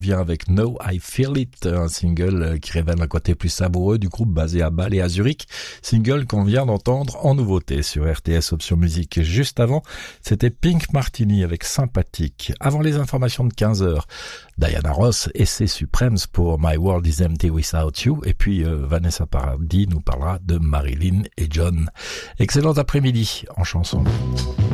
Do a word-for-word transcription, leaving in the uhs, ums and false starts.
vient avec No I Feel It, un single qui révèle un côté plus savoureux du groupe basé à Bâle et à Zurich, single qu'on vient d'entendre en nouveauté sur R T S Option Musique. Juste avant, c'était Pink Martini avec Sympathique. Avant les informations de quinze heures, Diana Ross et ses Supremes pour My World is Empty Without You, et puis euh, Vanessa Paradis nous parlera de Marilyn et John. Excellent après-midi en chanson.